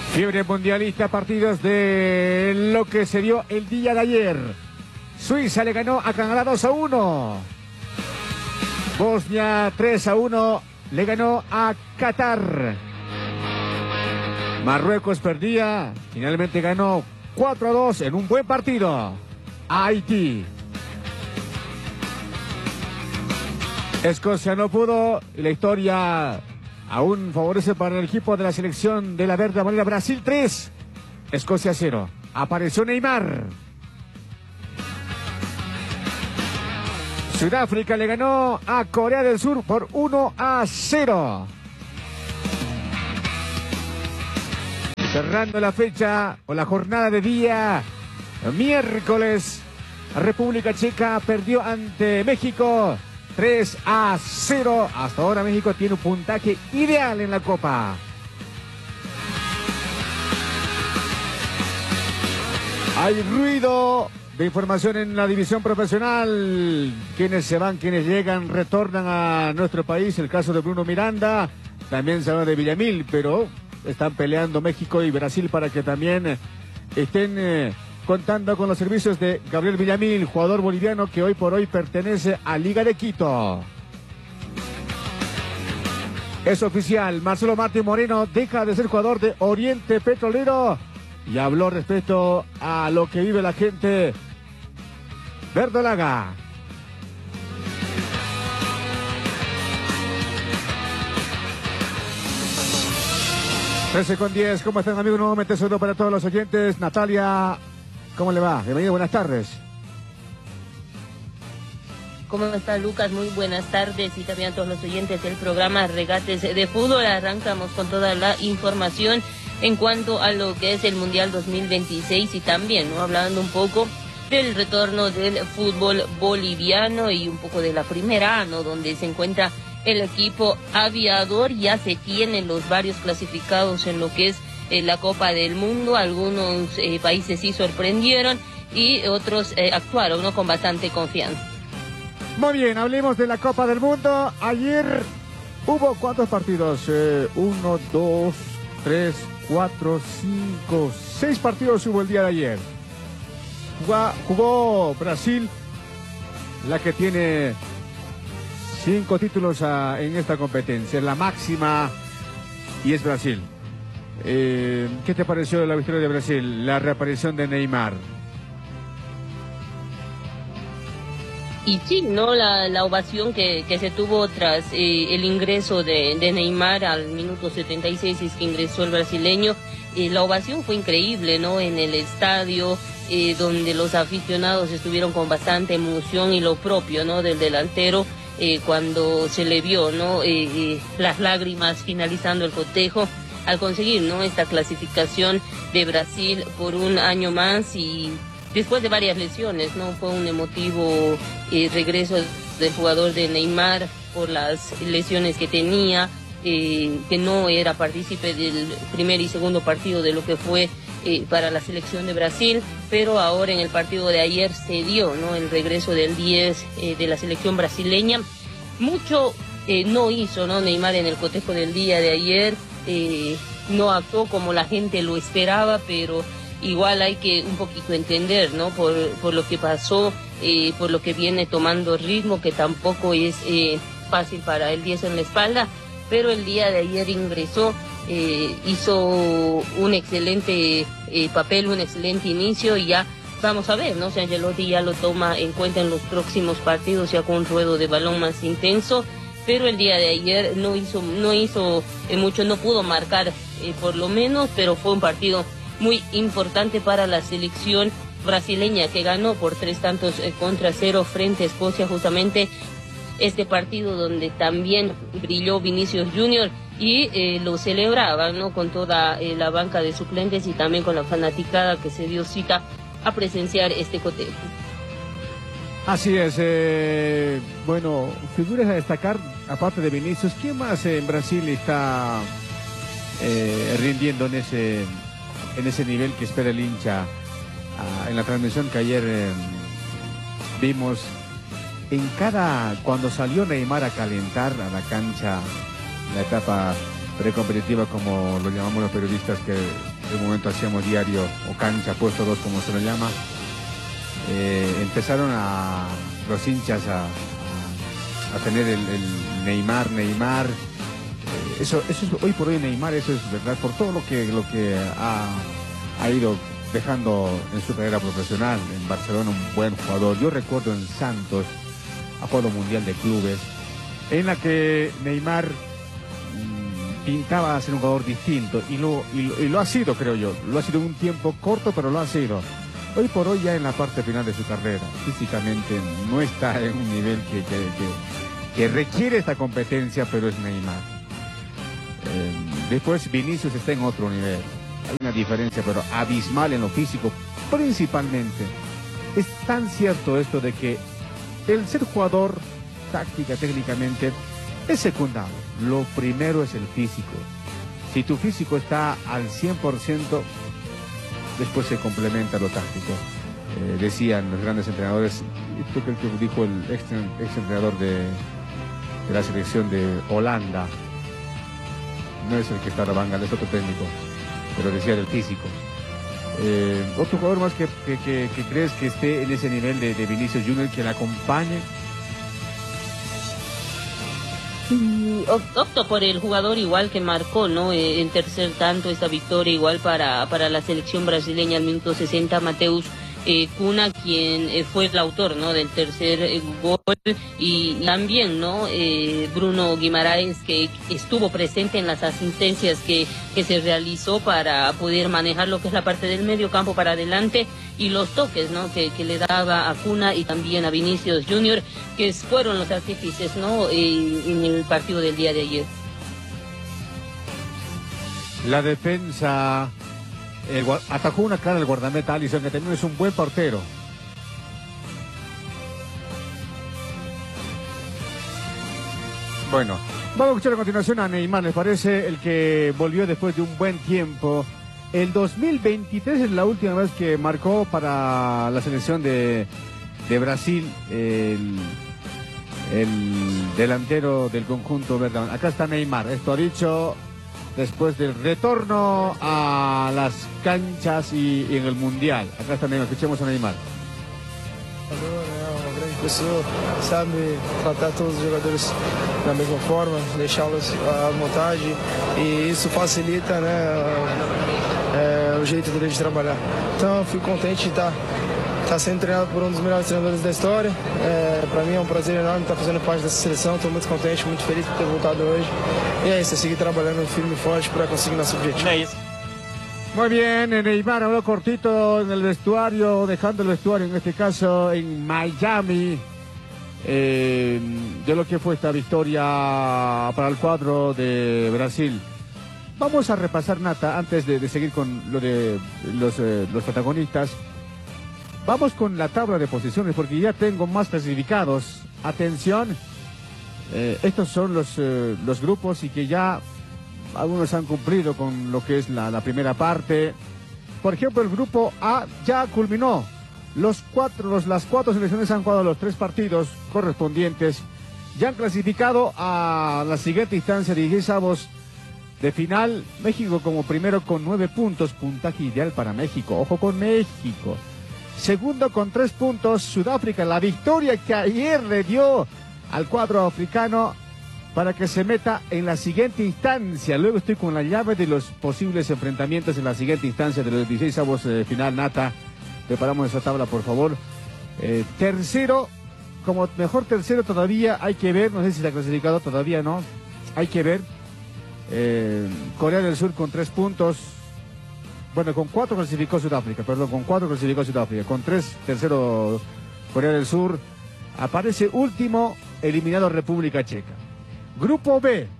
Fiebre mundialista, partidos de lo que se dio el día de ayer. Suiza le ganó a Canadá 2-1. Bosnia 3-1 le ganó a Qatar. Marruecos perdía, finalmente ganó 4-2 en un buen partido a Haití. Escocia no pudo y la historia aún favorece para el equipo de la selección de la verde amarela. Brasil 3, Escocia 0. Apareció Neymar. Sudáfrica le ganó a Corea del Sur por 1-0. Cerrando la fecha o la jornada de día miércoles, República Checa perdió ante México 3-0. Hasta ahora México tiene un puntaje ideal en la Copa. Hay ruido de información en la división profesional. Quienes se van, quienes llegan, retornan a nuestro país. El caso de Bruno Miranda. También se habla de Villamil, pero están peleando México y Brasil para que también estén contando con los servicios de Gabriel Villamil, jugador boliviano que hoy por hoy pertenece a Liga de Quito. Es oficial, Marcelo Martín Moreno deja de ser jugador de Oriente Petrolero y habló respecto a lo que vive la gente verdolaga. (13:10), ¿cómo están, amigos? Nuevamente saludo para todos los oyentes. Natalia, ¿cómo le va? Bienvenido, buenas tardes. ¿Cómo está, Lucas? Muy buenas tardes y también a todos los oyentes del programa Regates de Fútbol. Arrancamos con toda la información en cuanto a lo que es el Mundial 2026 y también, ¿no?, hablando un poco del retorno del fútbol boliviano y un poco de la primera A, ¿no?, donde se encuentra el equipo aviador. Ya se tienen los varios clasificados en lo que es la Copa del Mundo. Algunos países sí sorprendieron y otros actuaron, ¿no?, con bastante confianza. Muy bien, hablemos de la Copa del Mundo. Ayer hubo ¿cuántos partidos? 1, 2, 3, 4, 5, 6 partidos hubo el día de ayer. Jugó Brasil, la que tiene 5 títulos en esta competencia, la máxima, y es Brasil. ¿Qué te pareció la victoria de Brasil, la reaparición de Neymar? Y sí, ¿no?, la ovación que se tuvo tras el ingreso de Neymar al minuto 76, es que ingresó el brasileño. La ovación fue increíble, ¿no?, en el estadio, donde los aficionados estuvieron con bastante emoción, y lo propio, ¿no?, del delantero, cuando se le vio, ¿no?, las lágrimas finalizando el cotejo al conseguir, ¿no?, esta clasificación de Brasil por un año más. Y después de varias lesiones, ¿no?, fue un emotivo regreso del jugador de Neymar por las lesiones que tenía, que no era partícipe del primer y segundo partido de lo que fue para la selección de Brasil, pero ahora en el partido de ayer se dio, ¿no?, el regreso del 10 de la selección brasileña. Mucho no hizo, ¿no?, Neymar en el cotejo del día de ayer, no actuó como la gente lo esperaba, pero igual hay que un poquito entender, ¿no?, por lo que pasó, por lo que viene tomando ritmo, que tampoco es fácil para el 10 en la espalda, pero el día de ayer ingresó, hizo un excelente papel, un excelente inicio, y ya vamos a ver, ¿no?, si Ancelotti ya lo toma en cuenta en los próximos partidos, ya con un ruedo de balón más intenso. Pero el día de ayer no hizo mucho, no pudo marcar por lo menos, pero fue un partido muy importante para la selección brasileña, que ganó por 3-0 frente a Escocia, justamente este partido donde también brilló Vinicius Junior, y lo celebraban, ¿no?, con toda la banca de suplentes y también con la fanaticada que se dio cita a presenciar este cotejo. Así es, bueno, figuras a destacar, aparte de Vinicius, ¿quién más en Brasil está rindiendo en ese nivel que espera el hincha? En la transmisión que ayer vimos, cuando salió Neymar a calentar a la cancha, la etapa precompetitiva, como lo llamamos los periodistas, que en un momento hacíamos diario o cancha puesto 2, como se lo llama. Empezaron los hinchas a tener el Neymar. Eso es, hoy por hoy Neymar, eso es verdad, por todo lo que ha ido dejando en su carrera profesional. En Barcelona, un buen jugador. Yo recuerdo en Santos, ha jugado Mundial de Clubes, en la que Neymar pintaba a ser un jugador distinto, y lo ha sido, creo yo. Lo ha sido en un tiempo corto, pero lo ha sido. Hoy por hoy, ya en la parte final de su carrera, físicamente no está en un nivel que requiere esta competencia, pero es Neymar. Después Vinicius está en otro nivel. Hay una diferencia, pero abismal en lo físico, principalmente. Es tan cierto esto de que el ser jugador, táctica, técnicamente, es secundario. Lo primero es el físico. Si tu físico está al 100%, después se complementa lo táctico. Decían los grandes entrenadores, esto creo que dijo el ex entrenador de la selección de Holanda, no es el que está ahora, Bangal, es otro técnico, pero decía del físico. Otro jugador más que crees que esté en ese nivel de Vinicius Junior, que le acompañe. Opto por el jugador igual que marcó, ¿no? En tercer tanto, esta victoria igual para la selección brasileña al minuto 60, Mateus Cunha, quien fue el autor, ¿no?, del tercer gol, y también, ¿no?, Bruno Guimaraes, que estuvo presente en las asistencias que se realizó para poder manejar lo que es la parte del medio campo para adelante, y los toques, ¿no?, que le daba a Cunha y también a Vinicius Junior, que fueron los artífices, ¿no?, en el partido del día de ayer. La defensa, atajó una cara el guardameta Alisson, que también es un buen portero. Bueno, vamos a escuchar a continuación a Neymar, ¿les parece? El que volvió después de un buen tiempo. El 2023 es la última vez que marcó para la selección de Brasil, el delantero del conjunto verde. Acá está Neymar, esto ha dicho después del retorno a las canchas y en el Mundial. Acá está Neymar, escuchemos a Neymar. Uma grande pessoa, sabe tratar todos os jogadores da mesma forma, deixá-los à vontade, e isso facilita, né, o jeito dele de trabalhar. Então, eu fico contente de estar sendo treinado por um dos melhores treinadores da história. Para mim é um prazer enorme estar fazendo parte dessa seleção. Estou muito contente, muito feliz por ter voltado hoje. E é isso, seguir trabalhando firme e forte para conseguir nosso objetivo. É isso. Muy bien, Neymar habló cortito en el vestuario, dejando el vestuario, en este caso en Miami, de lo que fue esta victoria para el cuadro de Brasil. Vamos a repasar, Nata, antes de seguir con lo de los protagonistas. Vamos con la tabla de posiciones, porque ya tengo más clasificados. Atención, estos son los grupos, y que ya algunos han cumplido con lo que es la primera parte. Por ejemplo, el grupo A ya culminó. Las cuatro selecciones han jugado los 3 partidos correspondientes. Ya han clasificado a la siguiente instancia de 16avos de final. México como primero con 9 puntos, puntaje ideal para México. Ojo con México. Segundo con 3 puntos, Sudáfrica. La victoria que ayer le dio al cuadro africano para que se meta en la siguiente instancia. Luego estoy con la llave de los posibles enfrentamientos en la siguiente instancia de los 16avos de final. Nata, preparamos esa tabla, por favor. Tercero, como mejor tercero todavía hay que ver, no sé si está clasificado, todavía no, hay que ver. Corea del Sur con 3 puntos. Bueno, con 4 clasificó Sudáfrica, perdón, con 4 clasificó Sudáfrica, con 3, tercero Corea del Sur. Aparece último, eliminado República Checa. Grupo B,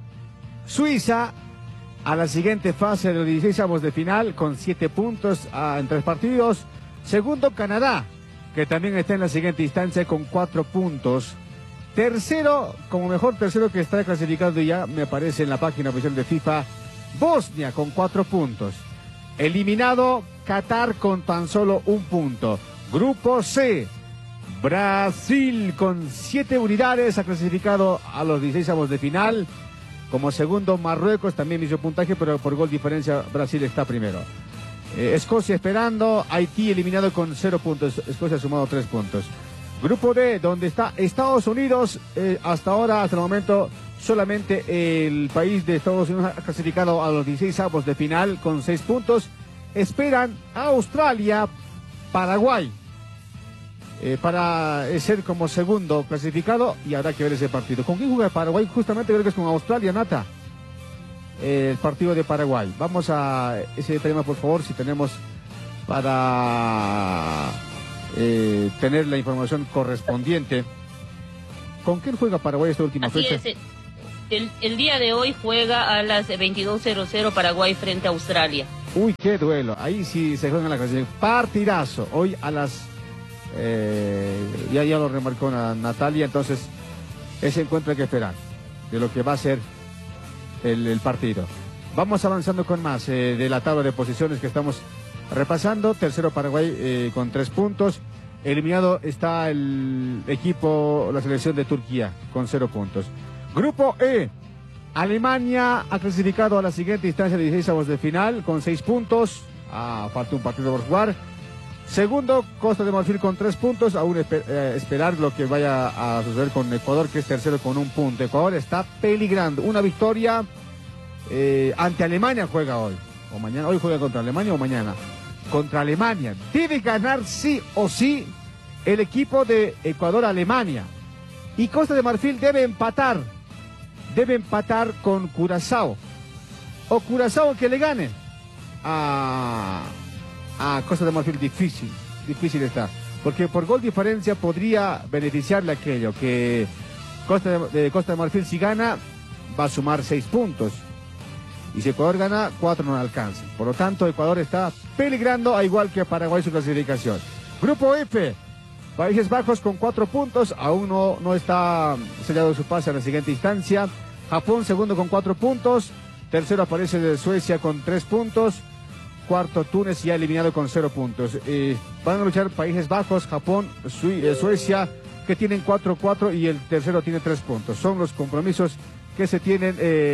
Suiza a la siguiente fase de los 16avos de final con 7 puntos en 3 partidos. Segundo, Canadá, que también está en la siguiente instancia con 4 puntos. Tercero, como mejor tercero que está clasificado, ya me aparece en la página oficial de FIFA, Bosnia con 4 puntos. Eliminado, Qatar con tan solo 1 punto. Grupo C, Brasil con 7 unidades ha clasificado a los 16avos de final. Como segundo, Marruecos, también mismo puntaje, pero por gol diferencia Brasil está primero. Escocia esperando, Haití eliminado con 0 puntos, Escocia ha sumado 3 puntos. Grupo D, donde está Estados Unidos, hasta ahora, hasta el momento, solamente el país de Estados Unidos ha clasificado a los 16avos de final con 6 puntos. Esperan a Australia, Paraguay, para ser como segundo clasificado, y habrá que ver ese partido. ¿Con quién juega Paraguay? Justamente creo que es con Australia, Nata. El partido de Paraguay. Vamos a ese tema, por favor, si tenemos para tener la información correspondiente. ¿Con quién juega Paraguay esta última fecha? Es, el día de hoy juega a las 22:00 Paraguay frente a Australia. Uy, qué duelo. Ahí sí se juega la clasificación. Partidazo. Hoy a las... ya lo remarcó Natalia, entonces ese encuentro hay que esperar de lo que va a ser el partido. Vamos avanzando con más de la tabla de posiciones que estamos repasando. Tercero Paraguay con 3 puntos. Eliminado está el equipo, la selección de Turquía con 0 puntos. Grupo E, Alemania ha clasificado a la siguiente instancia de 16avos de final con 6 puntos. Falta un partido por jugar. Segundo, Costa de Marfil con 3 puntos. Aún esperar lo que vaya a suceder con Ecuador, que es tercero con 1 punto. Ecuador está peligrando. Una victoria ante Alemania juega hoy. O mañana. Hoy juega contra Alemania o mañana. Contra Alemania. Debe ganar sí o sí el equipo de Ecuador-Alemania. Y Costa de Marfil debe empatar. Debe empatar con Curazao. O Curazao que le gane a Costa de Marfil. Difícil está, porque por gol diferencia podría beneficiarle aquello, que Costa de Marfil si gana va a sumar 6 puntos, y si Ecuador gana 4 no alcanza. Por lo tanto, Ecuador está peligrando, a igual que Paraguay, su clasificación. Grupo F, Países Bajos con 4 puntos, aún no está sellado su pase a la siguiente instancia. Japón segundo con 4 puntos, tercero aparece Suecia con 3 puntos, cuarto Túnez ya eliminado con 0 puntos. Van a luchar Países Bajos, Japón, Suecia, que tienen 4-4, y el tercero tiene 3 puntos. Son los compromisos que se tienen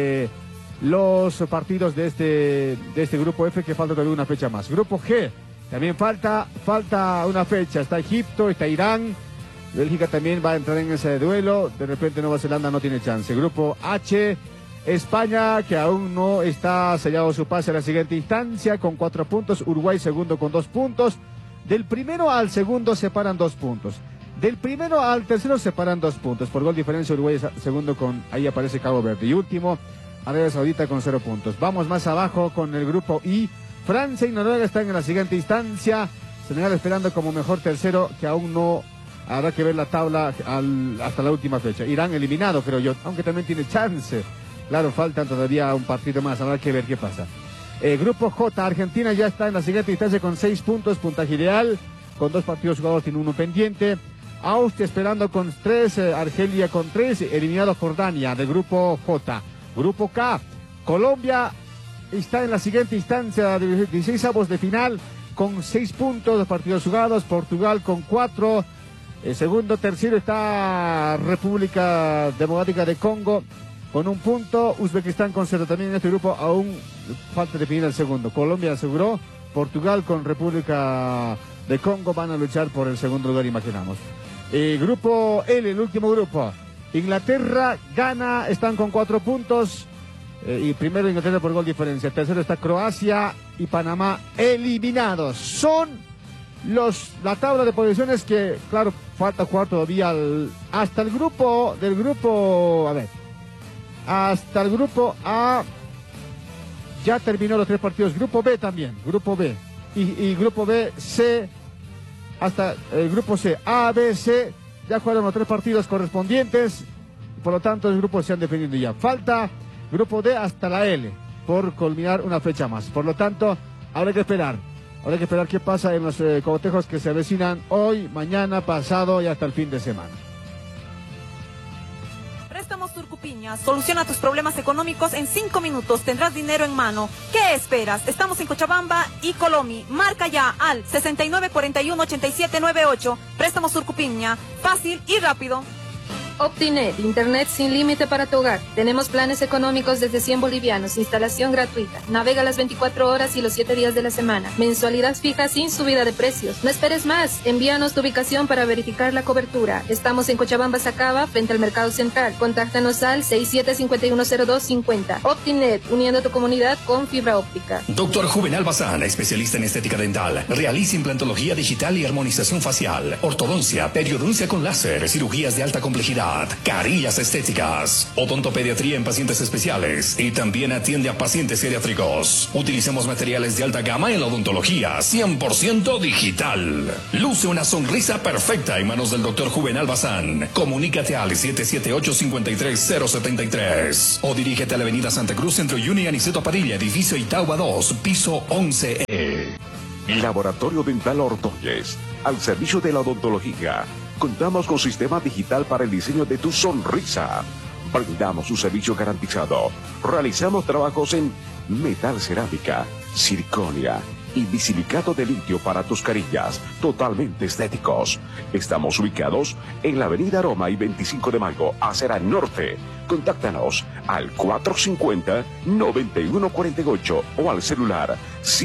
los partidos de este grupo F, que falta todavía una fecha más. Grupo G, también falta una fecha. Está Egipto, está Irán, Bélgica también va a entrar en ese duelo. De repente Nueva Zelanda no tiene chance. Grupo H, España, que aún no está sellado su pase a la siguiente instancia, con 4 puntos. Uruguay segundo con 2 puntos. Del primero al segundo separan 2 puntos. Del primero al tercero separan 2 puntos. Por gol diferencia, Uruguay es segundo ahí aparece Cabo Verde. Y último, Arabia Saudita con 0 puntos. Vamos más abajo con el grupo I. Francia y Noruega están en la siguiente instancia. Senegal esperando como mejor tercero, que aún no habrá que ver la tabla hasta la última fecha. Irán eliminado, creo yo, aunque también tiene chance. Claro, faltan todavía un partido más, habrá que ver qué pasa. Grupo J, Argentina ya está en la siguiente instancia con 6 puntos, puntaje ideal, con 2 partidos jugados, tiene 1 pendiente. Austria esperando con 3, Argelia con 3, eliminado Jordania del grupo J. Grupo K, Colombia está en la siguiente instancia de 16avos de final con 6 puntos, 2 partidos jugados, Portugal con 4. Segundo, tercero está República Democrática de Congo con 1 punto, Uzbekistán con 0. También en este grupo aún falta definir el segundo. Colombia aseguró, Portugal con República de Congo van a luchar por el segundo lugar, imaginamos. Grupo L, el último grupo. Inglaterra, Ghana están con 4 puntos. Y primero Inglaterra por gol diferencia. Tercero está Croacia y Panamá eliminados. Son la tabla de posiciones que, claro, falta jugar todavía hasta el grupo hasta el grupo A. Ya terminó los 3 partidos. Grupo B también, grupo B. Y grupo B, C, hasta el grupo C, A, B, C, ya jugaron los 3 partidos correspondientes. Por lo tanto, el grupo se han definido ya. Falta grupo D hasta la L por culminar una fecha más. Por lo tanto, habrá que esperar. Habrá que esperar qué pasa en los cotejos que se avecinan hoy, mañana, pasado y hasta el fin de semana. Préstamos Surcupiña. Soluciona tus problemas económicos en 5 minutos. Tendrás dinero en mano. ¿Qué esperas? Estamos en Cochabamba y Colomi. Marca ya al 6941-8798. Préstamos Surcupiña. Fácil y rápido. Optinet, internet sin límite para tu hogar. Tenemos planes económicos desde 100 bolivianos, instalación gratuita. Navega las 24 horas y los 7 días de la semana. Mensualidad fija sin subida de precios. No esperes más. Envíanos tu ubicación para verificar la cobertura. Estamos en Cochabamba, Sacaba, frente al Mercado Central. Contáctanos al 67510250. Optinet, uniendo tu comunidad con fibra óptica. Doctor Juvenal Bazán, especialista en estética dental. Realiza implantología digital y armonización facial, ortodoncia, periodoncia con láser, cirugías de alta complejidad, carillas estéticas, odontopediatría en pacientes especiales y también atiende a pacientes geriátricos. Utilizamos materiales de alta gama en la odontología, 100% digital. Luce una sonrisa perfecta en manos del Doctor Juvenal Bazán. Comunícate al 778-53073 o dirígete a la avenida Santa Cruz, Centro Juni Aniceto Padilla, edificio Itagua 2, piso 11E. Laboratorio Dental Ordóñez, al servicio de la odontología. Contamos con sistema digital para el diseño de tu sonrisa. Brindamos un servicio garantizado. Realizamos trabajos en metal cerámica, circonia y bisilicato de litio para tus carillas, totalmente estéticos. Estamos ubicados en la avenida Roma y 25 de Mayo, acera norte. Contáctanos al 450-9148 o al celular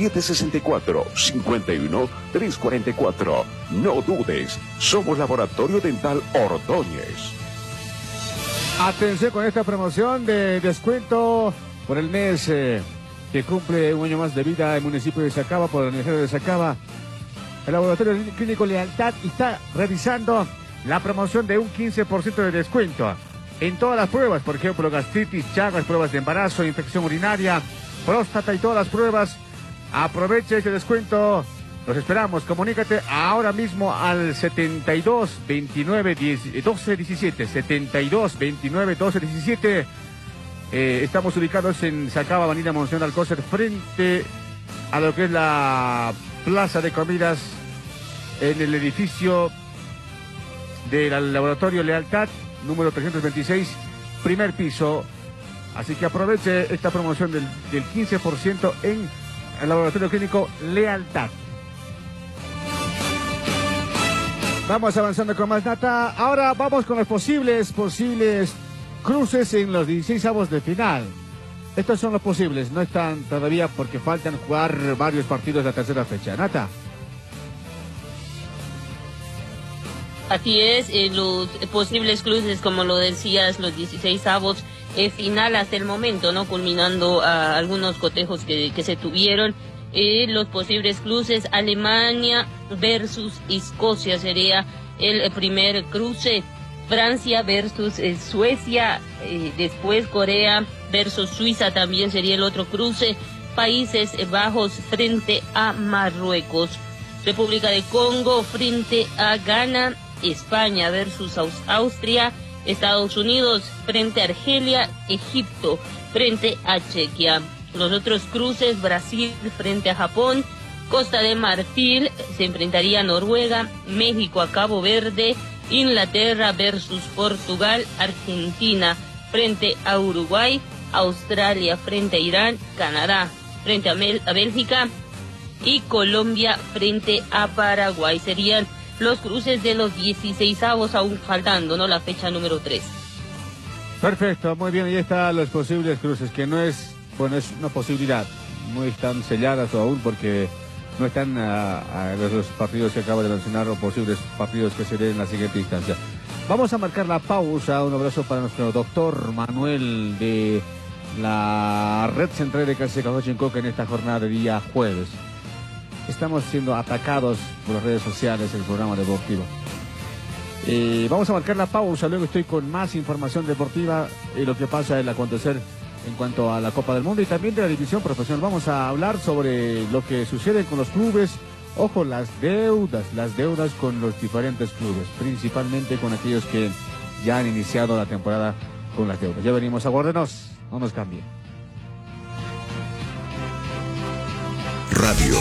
764-51-344. No dudes, somos Laboratorio Dental Ordóñez. Atención con esta promoción de descuento por el mes que cumple un año más de vida el municipio de Sacaba, por el aniversario de Sacaba. El Laboratorio Clínico Lealtad está realizando la promoción de un 15% de descuento en todas las pruebas, por ejemplo, gastritis, chagas, pruebas de embarazo, infección urinaria, próstata y todas las pruebas. Aprovecha este descuento. Los esperamos. Comunícate ahora mismo al 72 29 12 17. 72 29 12 17. Estamos ubicados en Sacaba, avenida Monseñor Alcócer, frente a lo que es la plaza de comidas, en el edificio del Laboratorio Lealtad, número 326, primer piso. Así que aproveche esta promoción del 15% en el Laboratorio Clínico Lealtad. Vamos avanzando con más data. Ahora vamos con los posibles cruces en los 16avos de final. Estos son los posibles, no están todavía porque faltan jugar varios partidos de la tercera fecha. Nata. Así es, los posibles cruces, como lo decías, los 16avos final hasta el momento, ¿no? Culminando algunos cotejos que se tuvieron. Los posibles cruces, Alemania versus Escocia sería el primer cruce. Francia versus Suecia, después Corea versus Suiza también sería el otro cruce. Países Bajos frente a Marruecos. República de Congo frente a Ghana. España versus Austria. Estados Unidos frente a Argelia. Egipto frente a Chequia. Los otros cruces, Brasil frente a Japón. Costa de Marfil se enfrentaría a Noruega. México a Cabo Verde. Inglaterra versus Portugal, Argentina frente a Uruguay, Australia frente a Irán, Canadá frente a Bélgica y Colombia frente a Paraguay. Serían los cruces de los 16avos, aún faltando, ¿no? La fecha número 3. Perfecto, muy bien, ahí están los posibles cruces, que no es, bueno, es una posibilidad, no están selladas aún porque no están los partidos que acabo de mencionar o posibles partidos que se den en la siguiente instancia. Vamos a marcar la pausa. Un abrazo para nuestro doctor Manuel de la Red Central de Casecajochincó, que en esta jornada de día jueves estamos siendo atacados por las redes sociales, el programa deportivo. Vamos a marcar la pausa, luego estoy con más información deportiva y lo que pasa en el acontecer en cuanto a la Copa del Mundo y también de la división profesional. Vamos a hablar sobre lo que sucede con los clubes. Ojo, las deudas con los diferentes clubes, principalmente con aquellos que ya han iniciado la temporada con las deudas. Ya venimos, aguárdenos, no nos cambien.